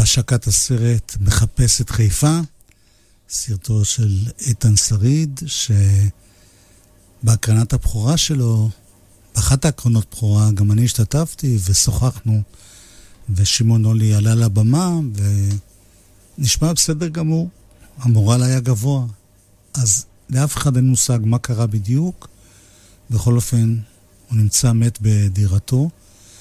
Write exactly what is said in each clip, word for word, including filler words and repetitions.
בהשקת הסרט מחפש את חיפה, סרטו של איתן שריד, שבהקרנת הבכורה שלו, באחת ההקרנות בכורה, גם אני השתתפתי ושוחחנו, ושמעון הולי עלה לבמה, ונשמע בסדר גמור, המורל היה גבוה, אז לאף אחד אין מושג מה קרה בדיוק, בכל אופן הוא נמצא מת בדירתו,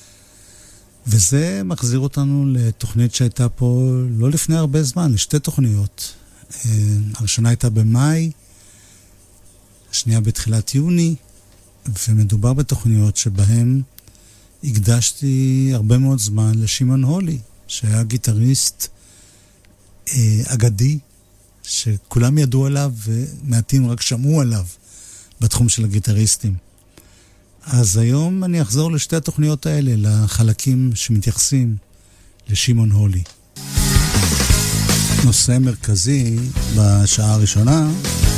וזה מחזיר אותנו לתוכנית שהייתה פה לא לפני הרבה זמן, לשתי תוכניות. הראשונה הייתה במאי, השנייה בתחילת יוני, ומדובר בתוכניות שבהן הקדשתי הרבה מאוד זמן לשמעון הולי, שהיה גיטריסט אה, אגדי, שכולם ידעו עליו ומעטים רק שמעו עליו בתחום של הגיטריסטים. אז היום אני אחזור לשתי התוכניות האלה, לחלקים שמתייחסים לשמעון הולי. נושא מרכזי בשעה הראשונה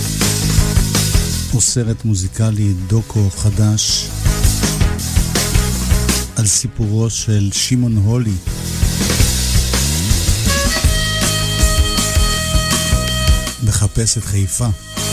הוא סרט מוזיקלי דוקו חדש על סיפורו של שמעון הולי. מחפש את חיפה.